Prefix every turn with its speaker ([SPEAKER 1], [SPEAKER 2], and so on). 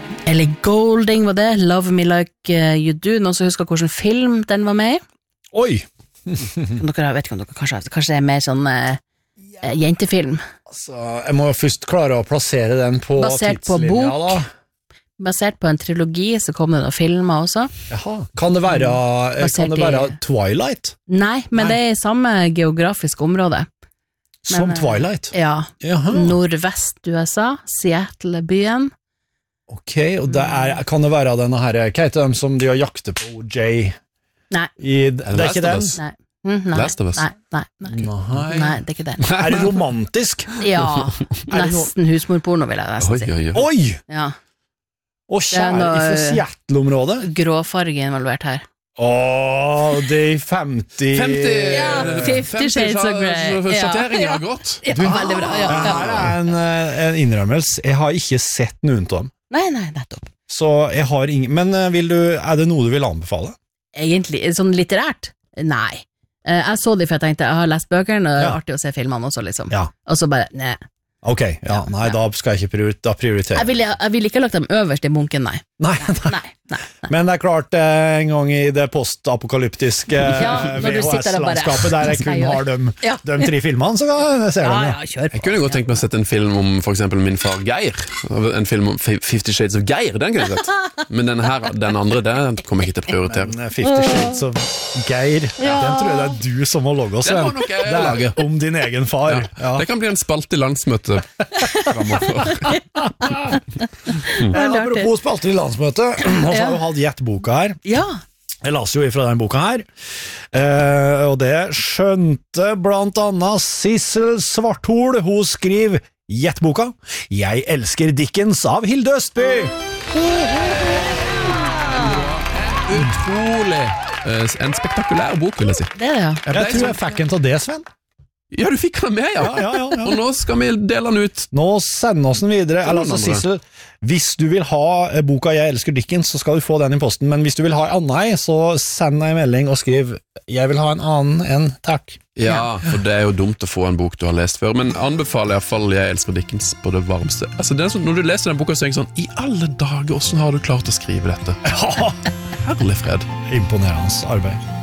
[SPEAKER 1] Ellie Goulding var det, Love Me Like You Do, noen som husker hvordan film den var med I?
[SPEAKER 2] Oi!
[SPEAKER 1] Dere vet ikke om dere kanskje det mer sånn jentefilm.
[SPEAKER 2] Altså, jeg må først klare å plassere den på
[SPEAKER 1] basert
[SPEAKER 2] tidslinja,
[SPEAKER 1] på bok,
[SPEAKER 2] da.
[SPEAKER 1] Basert på en trilogi, så kom det noen filmer også.
[SPEAKER 2] Jaha, kan det være Twilight?
[SPEAKER 1] Nei, men det I samme geografiske område.
[SPEAKER 2] Som Twilight?
[SPEAKER 1] Ja,
[SPEAKER 2] Jaha.
[SPEAKER 1] Nordvest USA, Seattle-byen.
[SPEAKER 2] Ok, og kan det være denne her, hva heter de som de har jaktet på OJ?
[SPEAKER 1] Nei.
[SPEAKER 2] Det ikke den?
[SPEAKER 1] Nei. Nei,
[SPEAKER 3] Last of Us.
[SPEAKER 1] nei, det ikke den.
[SPEAKER 2] Det romantisk?
[SPEAKER 1] Ja, nesten husmorporno vil jeg nesten si.
[SPEAKER 2] Oi!
[SPEAKER 1] Ja.
[SPEAKER 2] Og kjære fra Seattle-området?
[SPEAKER 1] Gråfarge involvert her.
[SPEAKER 2] Det 50
[SPEAKER 1] Ja, 50 Shades of Grey.
[SPEAKER 3] Sjatteringen har gått.
[SPEAKER 1] Ja, veldig bra.
[SPEAKER 2] Her en innrømmelse. Jeg har ikke sett noen av dem.
[SPEAKER 1] Nei, nettopp.
[SPEAKER 2] Så jeg har ingen. Men er det noe du vil anbefale?
[SPEAKER 1] Egentlig, sånn litterært? Nei. Jeg så det for jeg tenkte, jeg har lest bøkene, og det artig å se filmene også, liksom.
[SPEAKER 2] Ja.
[SPEAKER 1] Og så bare, nei.
[SPEAKER 2] Ok, nei, da skal jeg ikke prioritere.
[SPEAKER 1] Jeg vil ikke ha lagt dem øverst I bunken, nei.
[SPEAKER 2] Nei. Men det klart, en gang I det postapokalyptiske VHS-landskapet, der jeg kun har de 3 filmene, så ser de.
[SPEAKER 1] Ja, kjør på.
[SPEAKER 3] Jeg kunne godt tenkt meg å sette en film om for eksempel min far Geir. En film om 50 Shades of Geir, den kunne jeg sett. Men den andre, den kommer jeg ikke til å prioritere.
[SPEAKER 2] Men 50 Shades of Geir, den tror jeg det du som har logget oss.
[SPEAKER 3] Den må nok jeg lage.
[SPEAKER 2] Om din egen far.
[SPEAKER 3] Ja. Det kan bli en spalte I landsmøte fremover.
[SPEAKER 2] Apropos spalte I landsmøte, og så har vi hatt gjettboka her.
[SPEAKER 1] Ja.
[SPEAKER 2] Jeg las jo ifra den boka her, og det skjønte blant annet Sissel Svarthol. Hun skriver gjettboka «Jeg elsker Dickens» av Hilde Østby.
[SPEAKER 3] Utrolig. En spektakulær bok, vil jeg si.
[SPEAKER 1] Det ja.
[SPEAKER 2] Jeg tror jeg fikk en til det, Sven.
[SPEAKER 3] Ja, du fikk den med, ja. Og nå skal vi dele den ut.
[SPEAKER 2] Nå sender oss den videre. Altså, Sissel, hvis du vil ha boka «Jeg elsker Dickens», så skal du få den I posten. Men hvis du vil ha en annen, så send en melding og skriv «Jeg vil ha en annen enn takk».
[SPEAKER 3] Ja, for det jo dumt å få en bok du har lest før. Men anbefaler I hvert fall «Jeg elsker Dickens» på det varmeste. Altså, det sånn, når du leser den boka, så tenker jeg sånn, I alle dager, hvordan har du klart å skrive dette? Herlig fred.
[SPEAKER 2] Imponerende arbeid.